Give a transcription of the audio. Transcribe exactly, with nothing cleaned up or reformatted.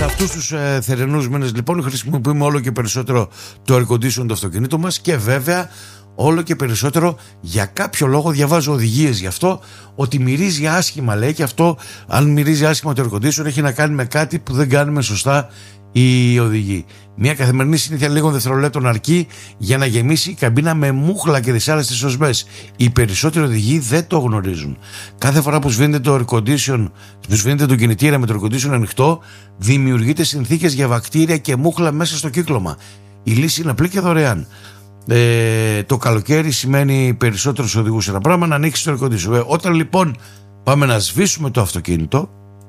Σε αυτούς τους ε, θερινούς μήνες λοιπόν χρησιμοποιούμε όλο και περισσότερο το air condition του αυτοκινήτου μας και βέβαια όλο και περισσότερο για κάποιο λόγο διαβάζω οδηγίες γι' αυτό ότι μυρίζει άσχημα, λέει, και αυτό αν μυρίζει άσχημα το air condition έχει να κάνει με κάτι που δεν κάνουμε σωστά οι οδηγοί. Μια καθημερινή συνήθεια λίγων δευτερολέπτων αρκεί για να γεμίσει η καμπίνα με μούχλα και δυσάρεστες οσμές. Οι περισσότεροι οδηγοί δεν το γνωρίζουν. Κάθε φορά που σβήνεται το air condition, που σβήνεται το κινητήρα με το air condition ανοιχτό, δημιουργείται συνθήκες για βακτήρια και μούχλα μέσα στο κύκλωμα. Η λύση είναι απλή και δωρεάν. Ε, το καλοκαίρι σημαίνει περισσότερους οδηγούς ένα πράγμα, να ανοίξει το air condition. Ε, όταν λοιπόν πάμε να σβήσουμε το αυτοκίνητο,